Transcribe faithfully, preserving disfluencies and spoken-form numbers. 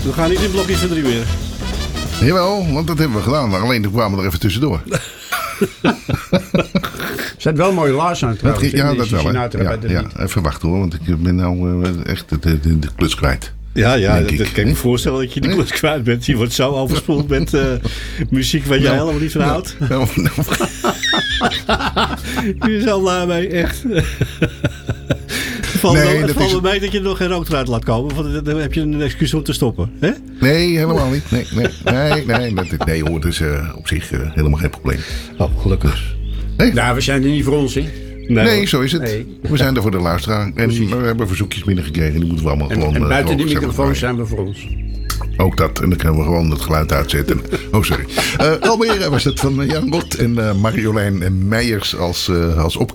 We gaan niet in blokjes van drie weer. Jawel, want dat hebben we gedaan. Maar alleen toen kwamen we er even tussendoor. Zet wel mooie laars aan trouwens. Ja, dat wel. Hè. Ja, ja, even wachten hoor, want ik ben nou uh, echt de, de, de klus kwijt. Ja, ja, dat, ik. dat kan ik me voorstellen dat je de klus kwijt bent. Je wordt zo overspoeld met uh, muziek waar jij nou, helemaal niet van houdt. Nou, nou. Je is al blij mee, echt. Het valt, nee, wel, het valt is... me mee dat je er nog geen rook eruit laat komen. Want dan heb je een excuus om te stoppen. Hè? Nee, helemaal niet. Nee, nee, nee, nee, nee, nee hoor, het is uh, op zich uh, helemaal geen probleem. Oh, gelukkig. Nee? Nou, we zijn er niet voor ons, hè? Nee, nee, zo is het. Nee. We zijn er voor de luisteraar. En Precies. we hebben verzoekjes binnengekregen. Die moeten we allemaal en, gewoon... En buiten uh, de microfoon zijn we voor ons. Ook dat. En dan kunnen we gewoon het geluid uitzetten. Oh, sorry. Uh, Almere was het van Jan Rot en uh, Marjolein Meijers als, uh, als opkijk.